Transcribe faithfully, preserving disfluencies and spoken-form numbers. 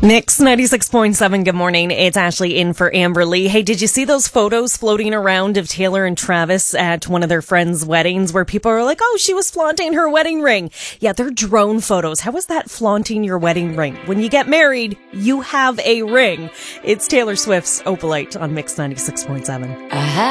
Mix ninety-six point seven, good morning. It's Ashley in for Amber Lee. Hey, did you see those photos floating around of Taylor and Travis at one of their friends' weddings where people are like, oh, she was flaunting her wedding ring? Yeah, they're drone photos. How is that flaunting your wedding ring? When you get married, you have a ring. It's Taylor Swift's Opalite on Mix ninety-six point seven.